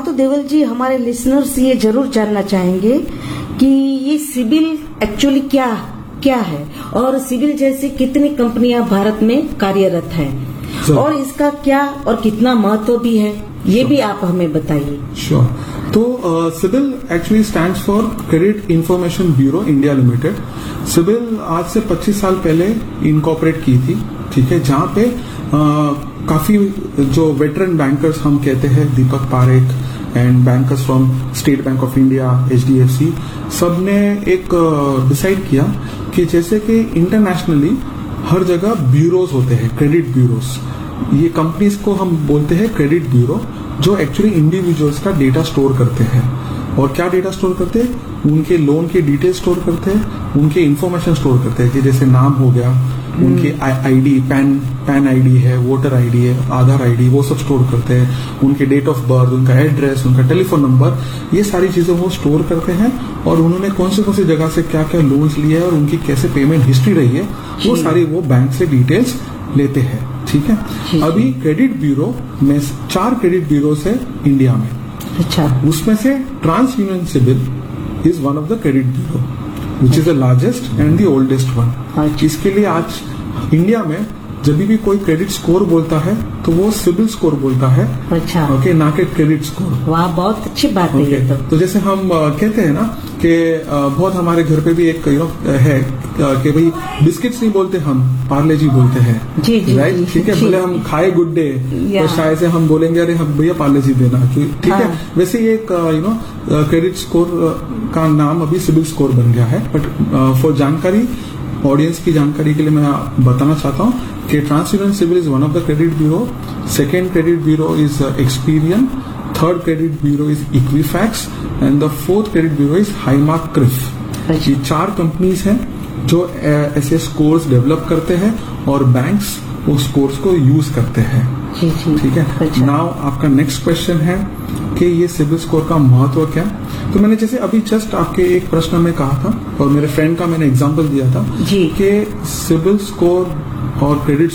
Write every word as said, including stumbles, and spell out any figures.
तो देवल जी, हमारे लिसनर्स ये जरूर जानना चाहेंगे कि ये सिबिल एक्चुअली क्या क्या है और सिबिल जैसी कितनी कंपनियां भारत में कार्यरत हैं और इसका क्या और कितना महत्व भी है, ये भी आप हमें बताइए। श्योर। तो CIBIL actually stands for credit information bureau India limited. CIBIL आज से पच्चीस साल पहले इनकॉर्पोरेट की थी, ठीक है, जहां पे uh, काफी जो वेटरन बैंकर्स हम कहते हैं, Deepak Parekh and bankers from state bank of India, H D F C, सब ने एक डिसाइड uh, किया कि जैसे कि इंटरनेशनली हर जगह ब्यूरोज होते हैं, क्रेडिट ब्यूरोज। ये कंपनीज को हम बोलते हैं क्रेडिट ब्यूरो, जो एक्चुअली इंडिविजुअल्स का डेटा स्टोर करते हैं। और क्या डेटा स्टोर करते हैं? उनके लोन के डिटेल स्टोर करते हैं, उनके इंफॉर्मेशन स्टोर करते हैं कि जैसे नाम हो गया, उनकी आईडी, पैन पैन आईडी है, वोटर आईडी है, आधार आईडी, वो सब स्टोर करते हैं, उनके डेट ऑफ बर्थ, उनका एड्रेस, उनका टेलीफोन नंबर, ये सारी चीजें वो स्टोर करते हैं। और उन्होंने कौन से कौन सी जगह से क्या क्या लोन्स लिए है और उनकी कैसे पेमेंट हिस्ट्री रही है, वो सारी वो बैंक से डिटेल्स लेते हैं, ठीक है। अभी क्रेडिट ब्यूरो में चार क्रेडिट ब्यूरो है इंडिया में। अच्छा। उसमें से trans union CIBIL is one of the credit bureau which is the largest and the oldest one. इसके लिए आज इंडिया में जब भी कोई क्रेडिट स्कोर बोलता है तो वो सिबिल स्कोर बोलता है। अच्छा। ओके, ना कि क्रेडिट स्कोर। वाह, बहुत अच्छी बात है ये तो। तो जैसे हम कहते हैं ना कि बहुत हमारे घर पे भी एक यू नो है कि भाई बिस्किट्स नहीं बोलते हम, पार्ले जी बोलते हैं। जी जी, राइट, ठीक है। बोले हम खाए गुड डे तो शायद से हम बोलेंगे अरे हम भैया पार्ले जी देना, ठीक है। वैसे ये एक यू नो क्रेडिट स्कोर का नाम अभी सिबिल स्कोर बन गया है। बट फॉर जानकारी, ऑडियंस की जानकारी के लिए मैं बताना चाहता हूँ कि trans union CIBIL is one of the credit bureau, second credit bureau is Experian, third credit bureau is Equifax and the fourth credit bureau is High Mark Cliff. ये चार कंपनीज हैं जो ऐसे स्कोर्स डेवलप करते हैं और बैंक्स उस scores को यूज करते हैं, ठीक है। नाउ आपका नेक्स्ट क्वेश्चन है कि ये सिबिल स्कोर का महत्व क्या। तो मैंने जैसे अभी जस्ट आपके एक प्रश्न में कहा था और मेरे फ्रेंड का मैंने एग्जांपल दिया था कि सिबिल स्कोर और क्रेडिट